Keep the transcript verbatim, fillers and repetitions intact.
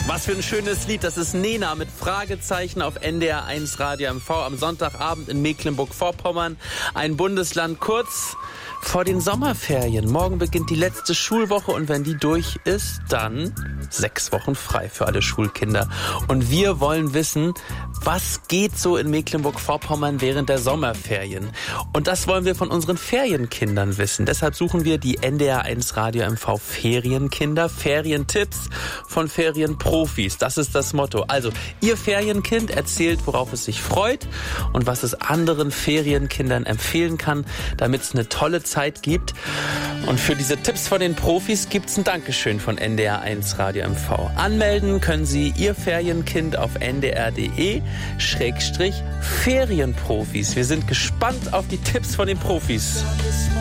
Was für ein schönes Lied. Das ist Nena mit Fragezeichen auf N D R eins Radio M V am Sonntagabend in Mecklenburg-Vorpommern. Ein Bundesland kurz vor den Sommerferien. Morgen beginnt die letzte Schulwoche und wenn die durch ist, dann sechs Wochen frei für alle Schulkinder. Und wir wollen wissen, was geht so in Mecklenburg-Vorpommern während der Sommerferien? Und das wollen wir von unseren Ferienkindern wissen. Deshalb suchen wir die N D R eins Radio M V Ferienkinder. Ferientipps von Ferienprofis. Das ist das Motto. Also, ihr Ferienkind erzählt, worauf es sich freut und was es anderen Ferienkindern empfehlen kann, damit es eine tolle Zeit gibt. Und für diese Tipps von den Profis gibt's ein Dankeschön von N D R eins Radio M V. Anmelden können Sie Ihr Ferienkind auf n d r punkt d e Schrägstrich Ferienprofis. Wir sind gespannt auf die Tipps von den Profis.